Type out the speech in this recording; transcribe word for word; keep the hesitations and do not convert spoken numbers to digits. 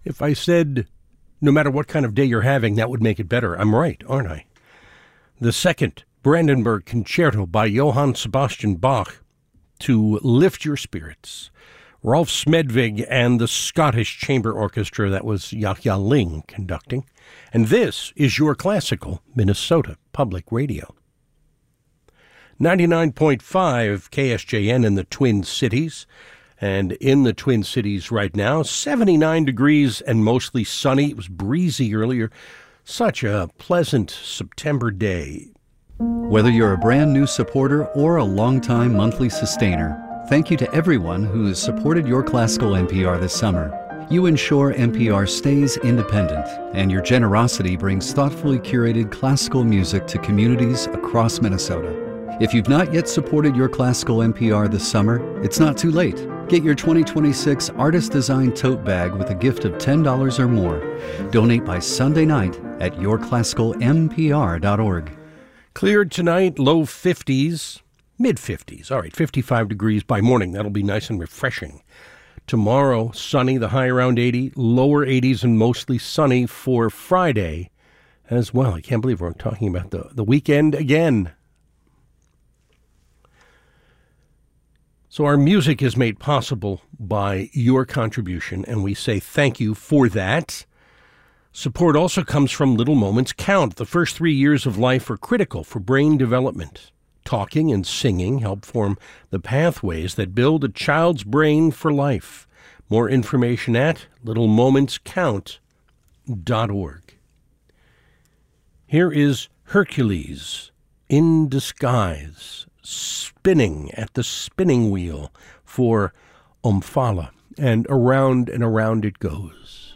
If I said, no matter what kind of day you're having, that would make it better, I'm right, aren't I? The second Brandenburg Concerto by Johann Sebastian Bach to lift your spirits. Rolf Smedvig and the Scottish Chamber Orchestra, that was Yahya Ling conducting. And this is your classical Minnesota Public Radio. ninety-nine point five K S J N in the Twin Cities. And in the Twin Cities right now, seventy-nine degrees and mostly sunny. It was breezy earlier. Such a pleasant September day. Whether you're a brand new supporter or a longtime monthly sustainer, thank you to everyone who has supported your classical N P R this summer. You ensure N P R stays independent, and your generosity brings thoughtfully curated classical music to communities across Minnesota. If you've not yet supported your classical N P R this summer, it's not too late. Get your twenty twenty-six Artist Design Tote Bag with a gift of ten dollars or more. Donate by Sunday night at your classical m p r dot org. Cleared tonight, low fifties, mid fifties. All right, fifty-five degrees by morning. That'll be nice and refreshing. Tomorrow, sunny, the high around eighty, lower eighties and mostly sunny for Friday as well. I can't believe we're talking about the, the weekend again. So our music is made possible by your contribution, and we say thank you for that. Support also comes from Little Moments Count. The first three years of life are critical for brain development. Talking and singing help form the pathways that build a child's brain for life. More information at little moments count dot org. Here is Hercules in Disguise, spinning at the spinning wheel for Omphale, and around and around it goes.